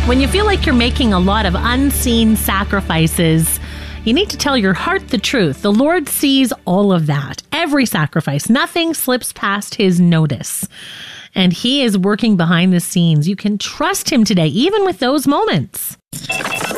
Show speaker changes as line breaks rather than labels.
When you feel like you're making a lot of unseen sacrifices, you need to tell your heart the truth. The Lord sees all of that, every sacrifice. Nothing slips past his notice. And he is working behind the scenes. You can trust him today, even with those moments.